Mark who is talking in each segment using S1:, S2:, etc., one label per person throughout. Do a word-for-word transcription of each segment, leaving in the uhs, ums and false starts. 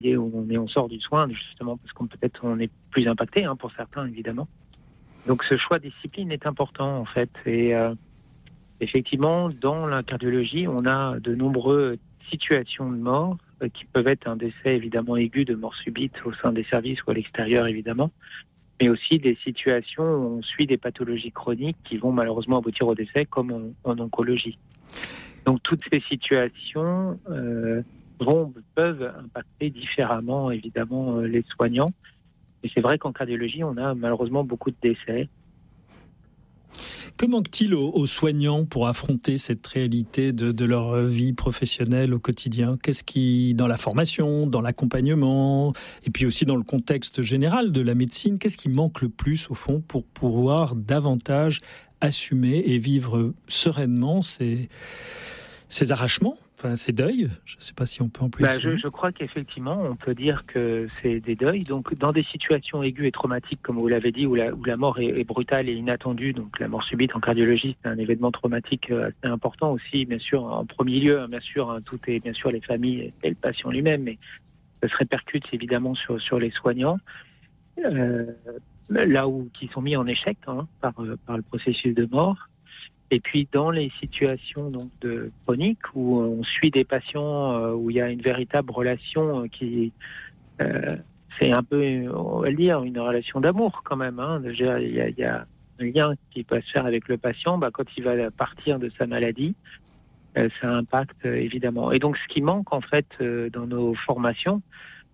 S1: où on, est, on sort du soin, justement parce qu'on peut-être on est plus impacté, hein, pour certains évidemment. Donc ce choix de discipline est important en fait. Et euh, effectivement, dans la cardiologie, on a de nombreuses situations de mort euh, qui peuvent être un décès évidemment aigu de mort subite au sein des services ou à l'extérieur évidemment, mais aussi des situations où on suit des pathologies chroniques qui vont malheureusement aboutir au décès, comme en, en oncologie. Donc toutes ces situations euh, vont, peuvent impacter différemment évidemment euh, les soignants. Et c'est vrai qu'en cardiologie, on a malheureusement beaucoup de décès.
S2: Que manque-t-il aux, aux soignants pour affronter cette réalité de, de leur vie professionnelle au quotidien ? Qu'est-ce qui, dans la formation, dans l'accompagnement, et puis aussi dans le contexte général de la médecine, qu'est-ce qui manque le plus au fond pour pouvoir davantage assumer et vivre sereinement ces, ces arrachements ? Enfin, ces deuils, je ne sais pas si on peut employer
S1: bah,
S2: ça.
S1: Je, je crois qu'effectivement, on peut dire que c'est des deuils. Donc, dans des situations aiguës et traumatiques, comme vous l'avez dit, où la, où la mort est, est brutale et inattendue, donc la mort subite en cardiologie, c'est un événement traumatique assez important aussi, bien sûr, en premier lieu, bien sûr, hein, tout est bien sûr les familles et le patient lui-même, mais ça se répercute évidemment sur, sur les soignants, euh, là où qui sont mis en échec hein, par, par le processus de mort. Et puis dans les situations donc de chroniques où on suit des patients euh, où il y a une véritable relation euh, qui euh, c'est un peu, on va le dire, une relation d'amour quand même. Hein. Déjà, il y a, il y a un lien qui peut se faire avec le patient. Bah, quand il va partir de sa maladie, euh, ça impacte euh, évidemment. Et donc ce qui manque en fait euh, dans nos formations,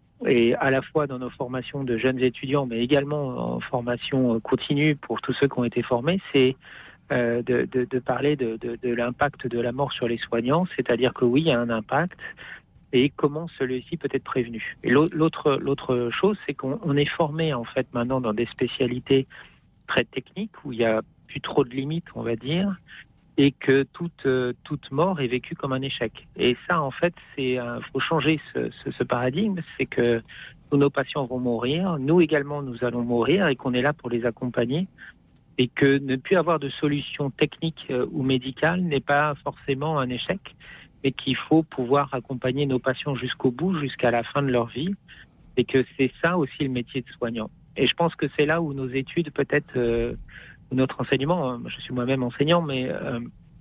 S1: et à la fois dans nos formations de jeunes étudiants, mais également en formation continue pour tous ceux qui ont été formés, c'est Euh, de, de, de parler de, de, de l'impact de la mort sur les soignants, c'est-à-dire que oui, il y a un impact, et comment celui-ci peut être prévenu. Et l'autre, l'autre chose, c'est qu'on on est formé en fait maintenant dans des spécialités très techniques, où il n'y a plus trop de limites, on va dire, et que toute, euh, toute mort est vécue comme un échec. Et ça, en fait, il faut changer ce, ce, ce paradigme, c'est que tous nos patients vont mourir, nous également nous allons mourir, et qu'on est là pour les accompagner, et que ne plus avoir de solution technique ou médicale n'est pas forcément un échec, mais qu'il faut pouvoir accompagner nos patients jusqu'au bout, jusqu'à la fin de leur vie, et que c'est ça aussi le métier de soignant. Et je pense que c'est là où nos études, peut-être, euh, notre enseignement, je suis moi-même enseignant, mais euh,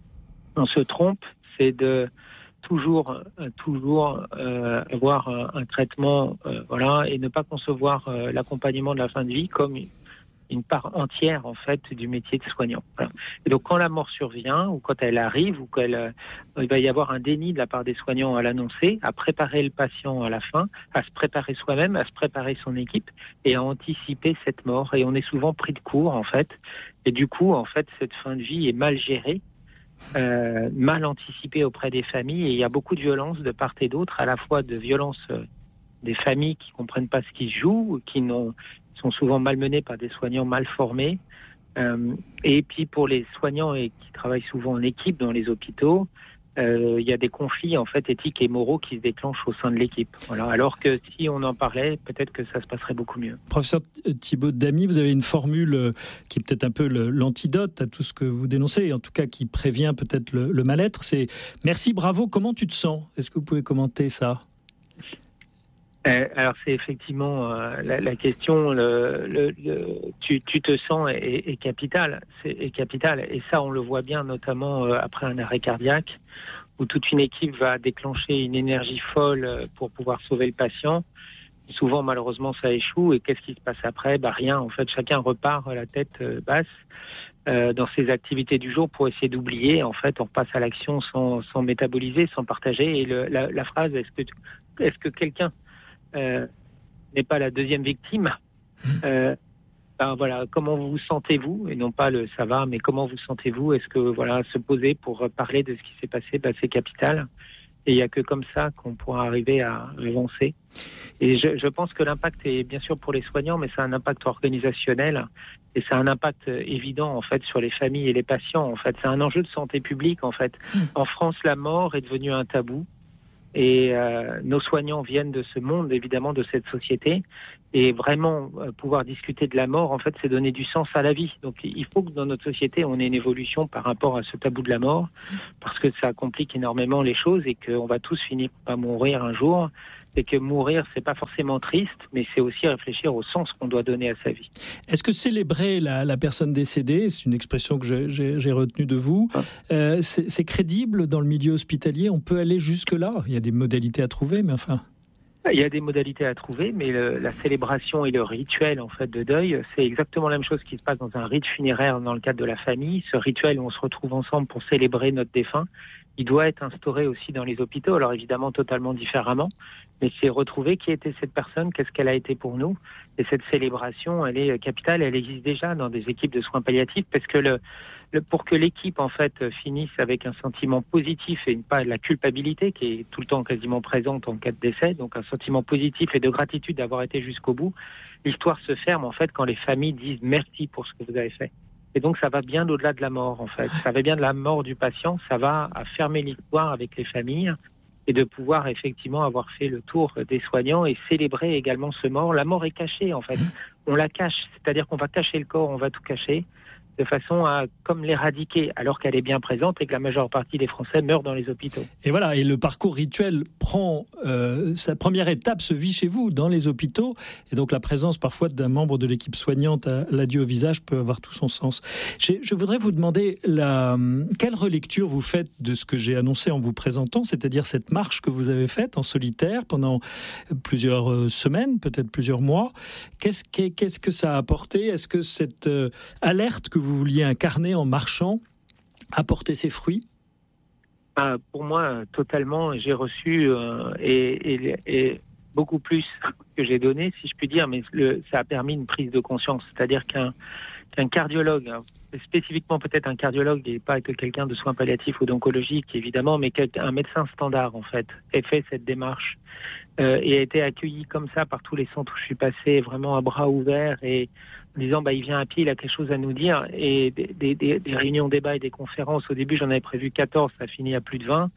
S1: on se trompe, c'est de toujours, toujours euh, avoir un, un traitement, euh, voilà, et ne pas concevoir euh, l'accompagnement de la fin de vie comme une part entière en fait du métier de soignant. Voilà. Et donc quand la mort survient ou quand elle arrive ou qu'elle, euh, il va y avoir un déni de la part des soignants à l'annoncer, à préparer le patient à la fin, à se préparer soi-même, à se préparer son équipe et à anticiper cette mort. Et on est souvent pris de court en fait. Et du coup en fait cette fin de vie est mal gérée, euh, mal anticipée auprès des familles et il y a beaucoup de violence de part et d'autre, à la fois de violence euh, des familles qui comprennent pas ce qui se joue, qui n'ont sont souvent malmenés par des soignants mal formés. Euh, et puis pour les soignants et qui travaillent souvent en équipe dans les hôpitaux, euh, il y a des conflits en fait éthiques et moraux qui se déclenchent au sein de l'équipe. Voilà. Alors que si on en parlait, peut-être que ça se passerait beaucoup mieux.
S2: Professeur Thibaut Damy, vous avez une formule qui est peut-être un peu le, l'antidote à tout ce que vous dénoncez, en tout cas qui prévient peut-être le, le mal-être. C'est « Merci, bravo, comment tu te sens ?» Est-ce que vous pouvez commenter ça ?
S1: Euh, alors c'est effectivement euh, la, la question, le, le, le, tu, tu te sens est, est capitale, c'est est capitale, et ça on le voit bien notamment euh, après un arrêt cardiaque où toute une équipe va déclencher une énergie folle pour pouvoir sauver le patient. Souvent malheureusement ça échoue et qu'est-ce qui se passe après ? Bah rien, en fait chacun repart la tête euh, basse euh, dans ses activités du jour pour essayer d'oublier. En fait on passe à l'action sans, sans métaboliser, sans partager. Et le, la, la phrase est-ce que est-ce que quelqu'un Euh, n'est pas la deuxième victime. Euh, ben voilà, comment vous sentez-vous ? Et non pas le ça va, mais comment vous sentez-vous ? Est-ce que voilà, se poser pour parler de ce qui s'est passé, ben, c'est capital. Et il n'y a que comme ça qu'on pourra arriver à avancer. Et je, je pense que l'impact est bien sûr pour les soignants, mais c'est un impact organisationnel et c'est un impact évident en fait sur les familles et les patients. En fait, c'est un enjeu de santé publique. En fait, en France, la mort est devenue un tabou. Et euh, nos soignants viennent de ce monde, évidemment, de cette société. Et vraiment, euh, pouvoir discuter de la mort, en fait, c'est donner du sens à la vie. Donc, il faut que dans notre société, on ait une évolution par rapport à ce tabou de la mort, parce que ça complique énormément les choses et qu'on va tous finir par mourir un jour. c'est que mourir, c'est pas forcément triste, mais c'est aussi réfléchir au sens qu'on doit donner à sa vie.
S2: Est-ce que célébrer la, la personne décédée, c'est une expression que j'ai, j'ai, j'ai retenue de vous, euh, c'est, c'est crédible dans le milieu hospitalier? On peut aller jusque-là? Il y a des modalités à trouver, mais enfin...
S1: Il y a des modalités à trouver, mais le, la célébration et le rituel en fait de deuil, c'est exactement la même chose qui se passe dans un rite funéraire dans le cadre de la famille. Ce rituel où on se retrouve ensemble pour célébrer notre défunt, il doit être instauré aussi dans les hôpitaux, alors évidemment totalement différemment, mais c'est retrouver qui était cette personne, qu'est-ce qu'elle a été pour nous. Et cette célébration, elle est capitale, elle existe déjà dans des équipes de soins palliatifs, parce que le, le, pour que l'équipe en fait finisse avec un sentiment positif et pas la culpabilité qui est tout le temps quasiment présente en cas de décès, donc un sentiment positif et de gratitude d'avoir été jusqu'au bout, l'histoire se ferme en fait quand les familles disent merci pour ce que vous avez fait. Et donc, ça va bien au-delà de la mort, en fait. Ça va bien de la mort du patient, ça va à fermer l'histoire avec les familles et de pouvoir effectivement avoir fait le tour des soignants et célébrer également ce mort. La mort est cachée, en fait. On la cache, c'est-à-dire qu'on va cacher le corps, on va tout cacher, de façon à comme l'éradiquer, alors qu'elle est bien présente et que la majeure partie des Français meurent dans les hôpitaux.
S2: Et voilà, et le parcours rituel prend euh, sa première étape, se vit chez vous, dans les hôpitaux, et donc la présence parfois d'un membre de l'équipe soignante à l'adieu au visage peut avoir tout son sens. J'ai, je voudrais vous demander la, quelle relecture vous faites de ce que j'ai annoncé en vous présentant, c'est-à-dire cette marche que vous avez faite en solitaire pendant plusieurs semaines, peut-être plusieurs mois. Qu'est-ce, qu'est-ce que ça a apporté? Est-ce que cette euh, alerte que vous vous vouliez incarner en marchant a porté ses fruits?
S1: Ah, pour moi, totalement. J'ai reçu euh, et, et, et beaucoup plus que j'ai donné, si je puis dire, mais le, ça a permis une prise de conscience. C'est-à-dire qu'un, qu'un cardiologue, hein, spécifiquement peut-être un cardiologue, et pas que quelqu'un de soins palliatifs ou d'oncologique, évidemment, mais un médecin standard, en fait, ait fait cette démarche euh, et a été accueilli comme ça par tous les centres où je suis passé, vraiment à bras ouverts et en disant bah, il vient à pied, il a quelque chose à nous dire. Et des, des, des réunions débats et des conférences, au début j'en avais prévu quatorze, ça a fini à plus de vingt,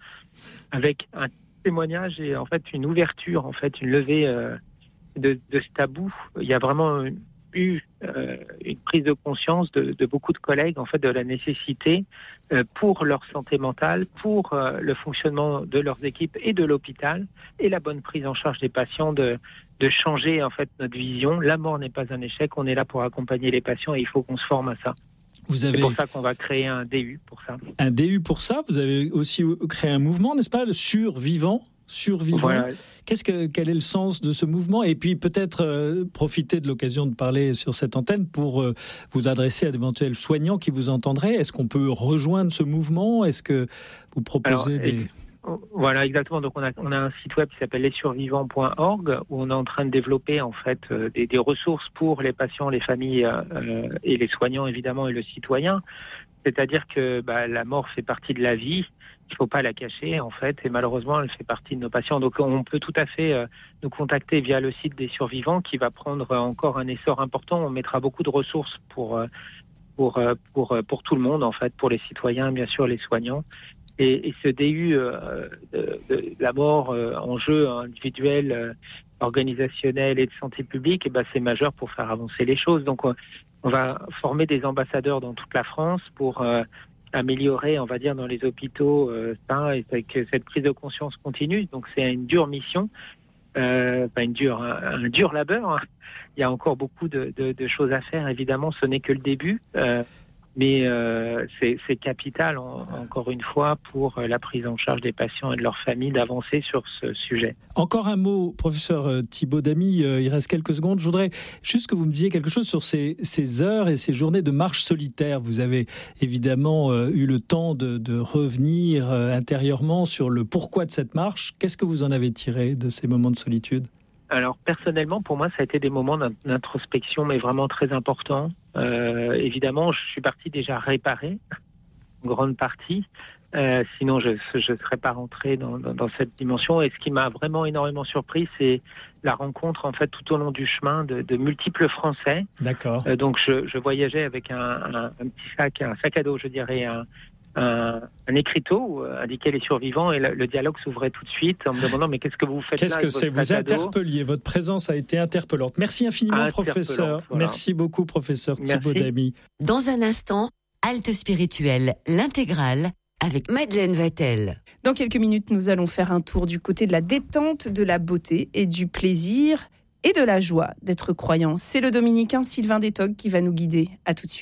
S1: avec un témoignage et en fait une ouverture, en fait une levée euh, de, de ce tabou. Il y a vraiment eu euh, une prise de conscience de, de beaucoup de collègues en fait de la nécessité euh, pour leur santé mentale, pour euh, le fonctionnement de leurs équipes et de l'hôpital et la bonne prise en charge des patients de de changer en fait notre vision. La mort n'est pas un échec, on est là pour accompagner les patients et il faut qu'on se forme à ça.
S2: Vous avez...
S1: C'est pour ça qu'on va créer un D U pour ça.
S2: Un D U pour ça, vous avez aussi créé un mouvement, n'est-ce pas, le survivant, survivant. Voilà. Qu'est-ce que, quel est le sens de ce mouvement? Et puis peut-être euh, profiter de l'occasion de parler sur cette antenne pour euh, vous adresser à d'éventuels soignants qui vous entendraient. Est-ce qu'on peut rejoindre ce mouvement? Est-ce que vous proposez Alors, des... Et...
S1: Voilà, exactement. Donc on a on a un site web qui s'appelle les survivants point org où on est en train de développer en fait euh, des, des ressources pour les patients, les familles euh, et les soignants évidemment et le citoyen. C'est-à-dire que bah, la mort fait partie de la vie. Il ne faut pas la cacher en fait et malheureusement elle fait partie de nos patients. Donc on peut tout à fait euh, nous contacter via le site des survivants qui va prendre encore un essor important. On mettra beaucoup de ressources pour euh, pour pour pour tout le monde en fait, pour les citoyens bien sûr, les soignants. Et, et ce D U euh, de, de la mort, euh, enjeu individuel, euh, organisationnel et de santé publique, et ben c'est majeur pour faire avancer les choses. Donc on, on va former des ambassadeurs dans toute la France pour euh, améliorer, on va dire, dans les hôpitaux euh, ça, et que cette prise de conscience continue. Donc c'est une dure mission, euh, pas une dure, un, un dur labeur. Hein. Il y a encore beaucoup de, de, de choses à faire. Évidemment, ce n'est que le début. Euh, Mais euh, c'est, c'est capital, en, encore une fois, pour la prise en charge des patients et de leurs familles d'avancer sur ce sujet.
S2: Encore un mot, professeur Thibaut Damy, euh, il reste quelques secondes. Je voudrais juste que vous me disiez quelque chose sur ces, ces heures et ces journées de marche solitaire. Vous avez évidemment euh, eu le temps de, de revenir euh, intérieurement sur le pourquoi de cette marche. Qu'est-ce que vous en avez tiré de ces moments de solitude ?
S1: Alors personnellement, pour moi, ça a été des moments d'introspection, mais vraiment très importants. Euh, évidemment, je suis parti déjà réparé, en grande partie. Euh, sinon, je ne serais pas rentré dans, dans, dans cette dimension. Et ce qui m'a vraiment énormément surpris, c'est la rencontre, en fait, tout au long du chemin de, de multiples Français.
S2: D'accord.
S1: Euh, donc, je, je voyageais avec un, un, un petit sac, un sac à dos, je dirais, un, un, un écriteau où indiquait les survivants, et le, le dialogue s'ouvrait tout de suite en me demandant mais qu'est-ce que vous faites
S2: qu'est-ce
S1: là
S2: que c'est vous interpelliez, votre présence a été interpellante. Merci infiniment, professeur. Voilà. Merci beaucoup, professeur Thibaut Damy.
S3: Dans un instant, Halte spirituelle, l'intégrale, avec Madeleine Vatel.
S4: Dans quelques minutes, nous allons faire un tour du côté de la détente, de la beauté et du plaisir et de la joie d'être croyant. C'est le dominicain Sylvain Détogue qui va nous guider. À tout de suite.